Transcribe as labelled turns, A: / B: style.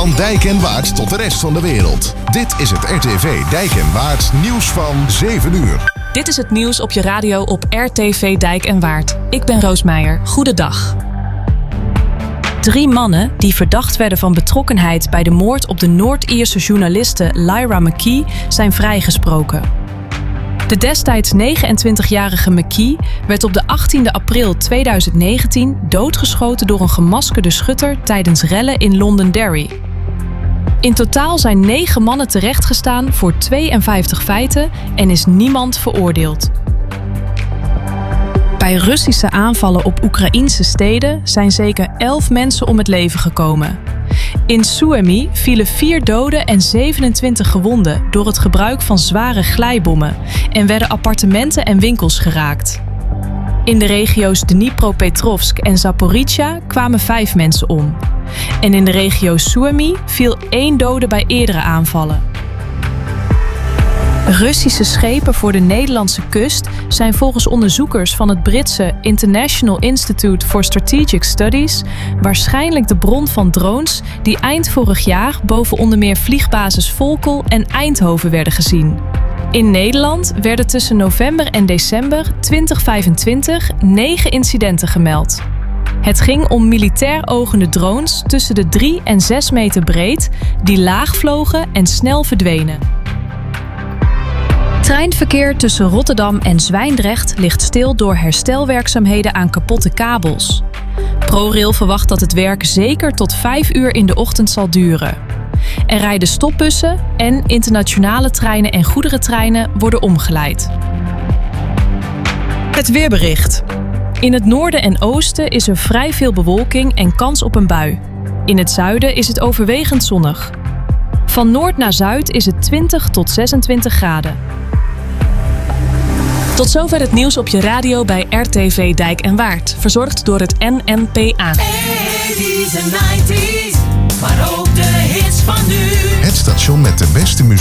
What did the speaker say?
A: Van Dijk en Waard tot de rest van de wereld. Dit is het RTV Dijk en Waard nieuws van 7 uur.
B: Dit is het nieuws op je radio op RTV Dijk en Waard. Ik ben Roos Meijer. Goedendag. 3 mannen die verdacht werden van betrokkenheid bij de moord op de Noord-Ierse journaliste Lyra McKee zijn vrijgesproken. De destijds 29-jarige McKee werd op de 18e april 2019 doodgeschoten door een gemaskerde schutter tijdens rellen in Londonderry. In totaal zijn 9 mannen terechtgestaan voor 52 feiten en is niemand veroordeeld. Bij Russische aanvallen op Oekraïense steden zijn zeker 11 mensen om het leven gekomen. In Suemy vielen 4 doden en 27 gewonden door het gebruik van zware glijbommen en werden appartementen en winkels geraakt. In de regio's Dnipropetrovsk en Zaporizhzhia kwamen 5 mensen om. En in de regio Suemy viel 1 dode bij eerdere aanvallen. Russische schepen voor de Nederlandse kust zijn volgens onderzoekers van het Britse International Institute for Strategic Studies waarschijnlijk de bron van drones die eind vorig jaar boven onder meer vliegbasis Volkel en Eindhoven werden gezien. In Nederland werden tussen november en december 2025 9 incidenten gemeld. Het ging om militair ogende drones tussen de 3 en 6 meter breed die laag vlogen en snel verdwenen. Treinverkeer tussen Rotterdam en Zwijndrecht ligt stil door herstelwerkzaamheden aan kapotte kabels. ProRail verwacht dat het werk zeker tot 5 uur in de ochtend zal duren. Er rijden stopbussen en internationale treinen en goederentreinen worden omgeleid. Het weerbericht. In het noorden en oosten is er vrij veel bewolking en kans op een bui. In het zuiden is het overwegend zonnig. Van noord naar zuid is het 20 tot 26 graden. Tot zover het nieuws op je radio bij RTV Dijk en Waard. Verzorgd door het NNPA.
C: 80's en 90's, maar ook de hits van nu.
A: Het station met de beste muziek.